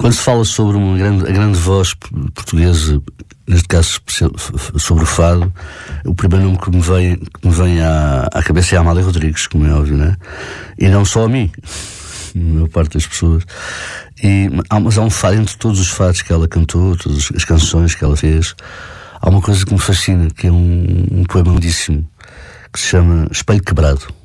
Quando se fala sobre a grande voz portuguesa, neste caso sobre o fado, o primeiro nome que me vem à cabeça é a Amália Rodrigues, como é óbvio, né? E não só a mim, a maior parte das pessoas. Mas há um fado, entre todos os fados que ela cantou, todas as canções que ela fez, há uma coisa que me fascina, que é um poema lindíssimo, que se chama Espelho Quebrado.